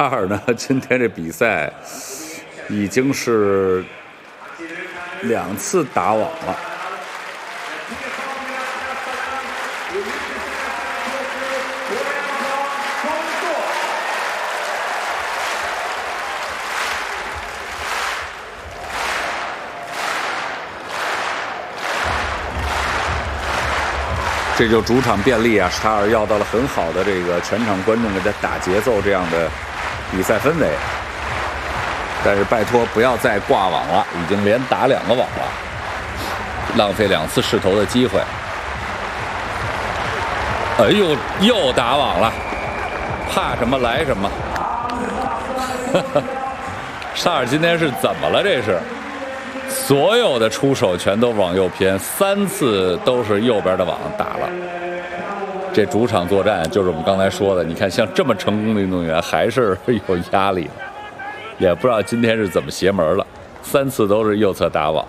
塔尔呢，今天这比赛已经是2次打网了。这就主场便利啊，史塔尔要到了很好的这个全场观众给他打节奏这样的比赛氛围。但是拜托不要再挂网了，已经连打2个网了，浪费2次试投的机会。哎呦，又打网了，怕什么来什么。史塔尔今天是怎么了？这是所有的出手全都往右偏，3次都是右边的网打了。这主场作战就是我们刚才说的，你看像这么成功的运动员还是有压力，也不知道今天是怎么邪门了，3次都是右侧打网。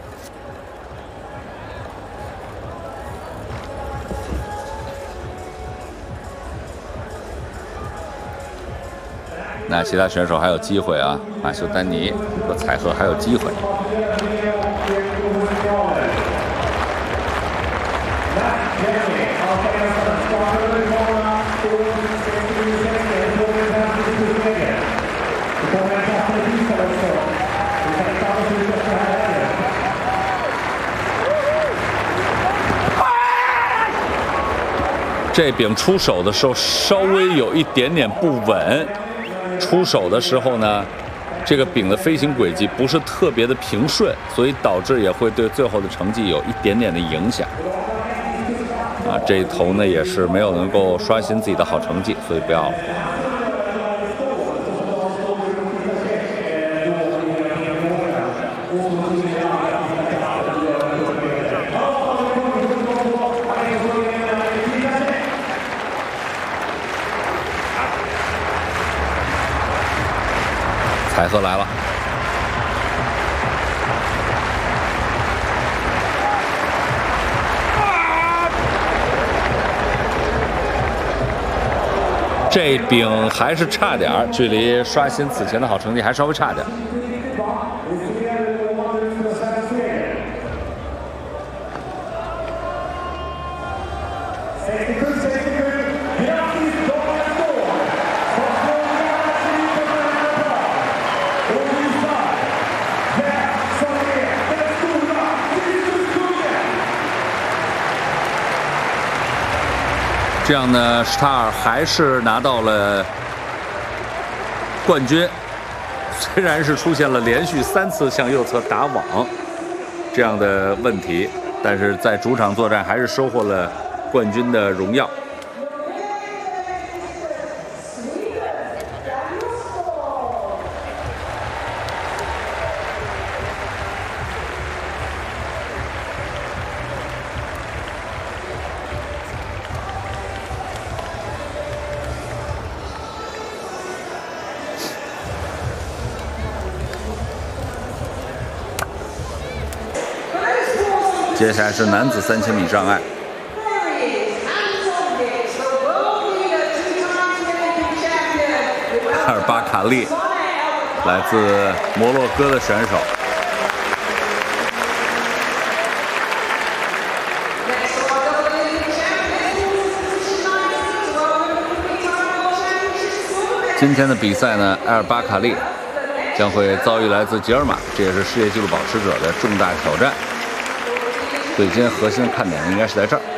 那其他选手还有机会啊，马修丹尼和采赫还有机会。这柄出手的时候稍微有一点点不稳，出手的时候呢，这个柄的飞行轨迹不是特别的平顺，所以导致也会对最后的成绩有一点点的影响。啊，这一投呢也是没有能够刷新自己的好成绩，所以不要了。采赫来了，这柄还是差点儿，距离刷新此前的好成绩还稍微差点。这样呢，史塔尔还是拿到了冠军。虽然是出现了连续3次向右侧打网这样的问题，但是在主场作战还是收获了冠军的荣耀。接下来是男子3000米障碍，阿尔巴卡利，来自摩洛哥的选手。今天的比赛呢，阿尔巴卡利将会遭遇来自吉尔马，这也是世界纪录保持者的重大挑战。所以今天核心的看点应该是在这儿。